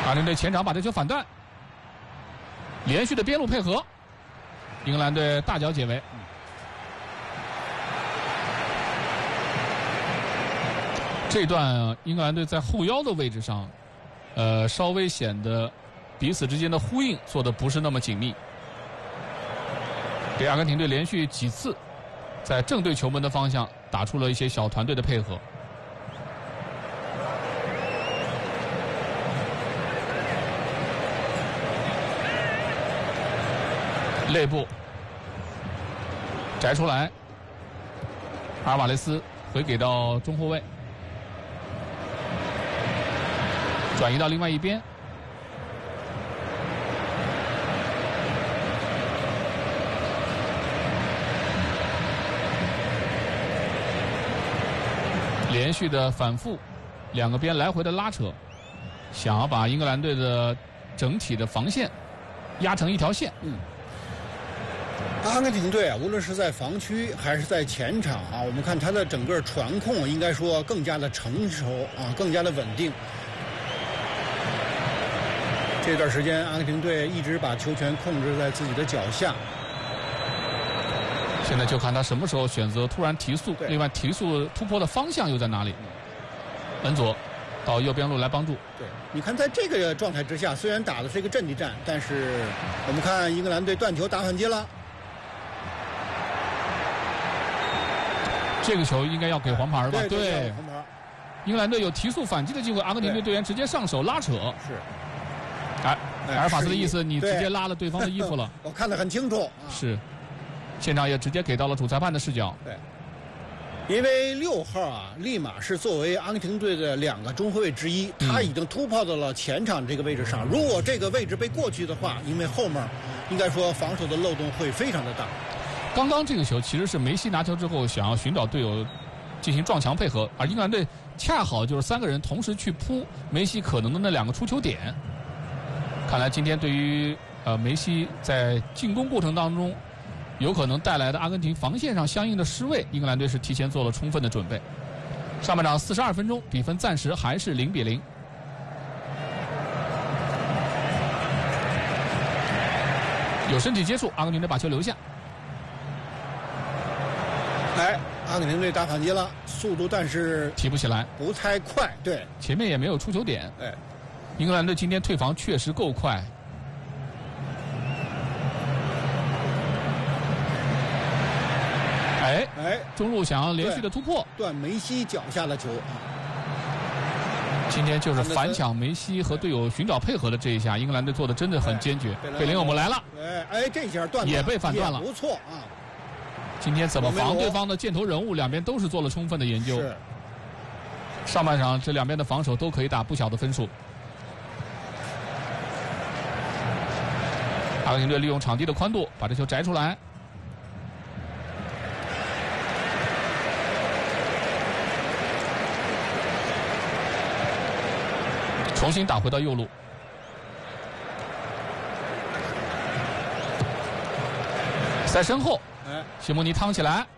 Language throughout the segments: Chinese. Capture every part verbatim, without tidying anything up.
阿根廷队前场把这球反断，连续的边路配合，英格兰队大脚解围。这段英格兰队在后腰的位置上，呃，稍微显得彼此之间的呼应做得不是那么紧密，给阿根廷队连续几次在正对球门的方向打出了一些小团队的配合。内部摘出来，阿尔瓦雷斯回给到中后卫，转移到另外一边，连续的反复，两个边来回的拉扯，想要把英格兰队的整体的防线压成一条线。 嗯。阿根廷队啊，无论是在防区还是在前场啊，我们看他的整个传控应该说更加的成熟啊，更加的稳定。这段时间，阿根廷队一直把球权控制在自己的脚下。 现在就看他什么时候选择突然提速，另外提速突破的方向又在哪里？恩佐到右边路来帮助。 对，你看在这个状态之下，虽然打的是一个阵地战，但是我们看英格兰队断球打反击了。 这个球应该要给黄牌吧？ 对， 对， 黄牌。 英格兰队有提速反击的机会，阿根廷队队员直接上手拉扯。 是。 哎，埃尔法斯的意思，你直接拉了对方的衣服了。 我看得很清楚。啊、 是。现场也直接给到了主裁判的视角。 对。因为六号啊，立马是作为阿根廷队的两个中后卫之一，他已经突破到了前场这个位置上。如果这个位置被过去的话，因为后面应该说防守的漏洞会非常的大。 刚刚这个球其实是梅西拿球之后想要寻找队友进行撞墙配合，而英格兰队恰好就是三个人同时去扑梅西可能的那两个出球点。看来今天对于呃梅西在进攻过程当中有可能带来的阿根廷防线上相应的失位，英格兰队是提前做了充分的准备。上半场四十二分钟，比分暂时还是零比零。有身体接触，阿根廷队把球留下。 哎，阿根廷队打反击了，速度但是提不起来， 不太快。对， 前面也没有出球点。 哎， 英格兰队今天退防确实够快。哎哎， 中路想要连续的突破， 断梅西脚下的球啊！ 今天就是反抢梅西和队友寻找配合的这一下，英格兰队做的真的很坚决。贝林，我们来了。 哎哎，这下断也被反断了， 不错啊！ 今天怎么防对方的箭头人物，两边都是做了充分的研究。 是。 上半场这两边的防守都可以打不小的分数。阿根廷队利用场地的宽度把这球摘出来。重新打回到右路，在身后， 哎， 西蒙尼趟起来，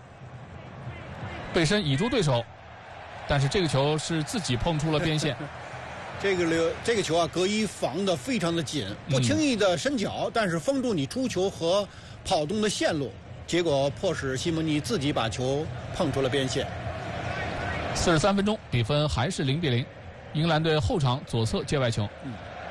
背身倚住对手，但是这个球是自己碰出了边线。 这个流这个球啊，格伊防得非常的紧，不轻易的伸脚，嗯、但是封住你出球和跑动的线路，结果迫使西蒙尼自己把球碰出了边线。 四十三分钟，比分还是零比零。英格兰队后场左侧界外球。 嗯，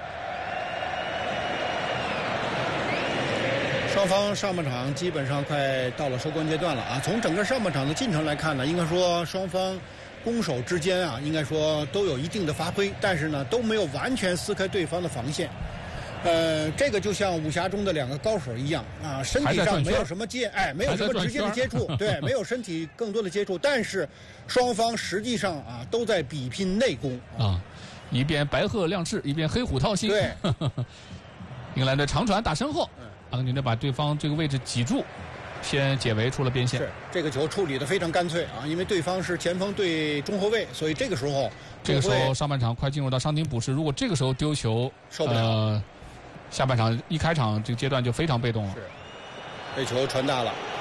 双方上半场基本上快到了收官阶段了啊！从整个上半场的进程来看呢，应该说双方攻守之间啊，应该说都有一定的发挥，但是呢都没有完全撕开对方的防线。呃，这个就像武侠中的两个高手一样啊，身体上没有什么接，哎，没有什么直接的接触，对，没有身体更多的接触，但是双方实际上啊都在比拼内功啊，一边白鹤亮翅，一边黑虎掏心。 对， 英格兰队长传打身后，阿根廷队把对方这个位置挤住，先解围出了边线。 是这个球处理得非常干脆啊，因为对方是前锋对中后卫，所以这个时候， 这个时候上半场快进入到伤停补时，如果这个时候丢球， 受不了。 呃下半场一开场这个阶段就非常被动了。 是，这球传大了。